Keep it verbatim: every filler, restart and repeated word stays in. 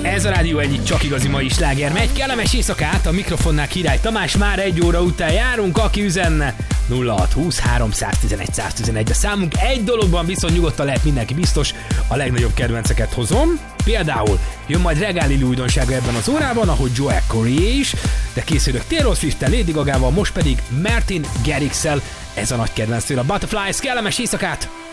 Ez a Rádió egyik csak igazi mai sláger. Megy kellemes éjszakát, a mikrofonnál Király Tamás, már egy óra után járunk, aki üzenne nulla hat húsz háromszáztizenegy száztizenegy a számunk. Egy dologban viszont nyugodtan lehet mindenki biztos, a legnagyobb kedvenceket hozom. Például jön majd reggeli újdonsága ebben az órában, ahogy Joel Corey is, de készülök Taylor Swift-tel, Lady Gagával, most pedig Martin Garrix-el, ez a nagy kedvenc tőle, a Butterflies, kellemes éjszakát!